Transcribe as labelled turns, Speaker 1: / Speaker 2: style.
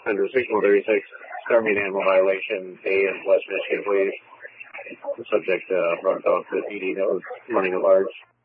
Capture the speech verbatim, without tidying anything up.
Speaker 1: Under sixty-one thirty-six, starving animal violation, A in West Michigan, please. The subject, uh, brought dog to the P D that was running at large.